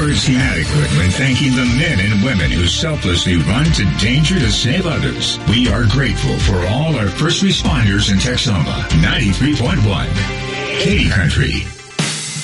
words inadequate when thanking the men and women who selflessly run to danger to save others. We are grateful for all our first responders in Texoma. 93.1 Katy Country.